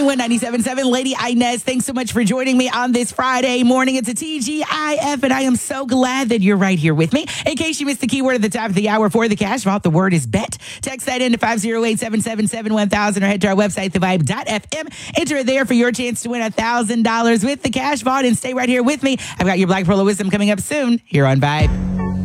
97.7 Lady Inez, thanks so much for joining me on this Friday morning. It's a TGIF, and I am so glad that you're right here with me. In case you missed the keyword at the top of the hour for the Cash Vault, the word is bet. Text that into 508-777-1000 or head to our website, thevibe.fm. Enter it there for your chance to win $1,000 with the Cash Vault, and stay right here with me. I've got your Black Pearl of Wisdom coming up soon here on Vibe.